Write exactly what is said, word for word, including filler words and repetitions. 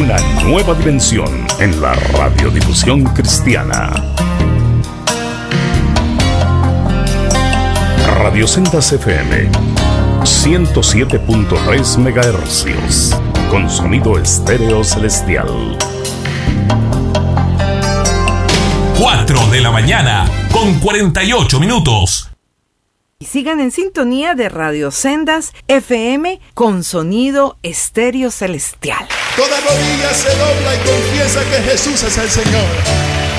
una nueva dimensión en la radiodifusión cristiana. Radio Sendas F M ciento siete punto tres megahercios, con sonido estéreo celestial. cuatro de la mañana, con cuarenta y ocho minutos. Y sigan en sintonía de Radio Sendas F M con sonido estéreo celestial. Toda rodilla se dobla y confiesa que Jesús es el Señor.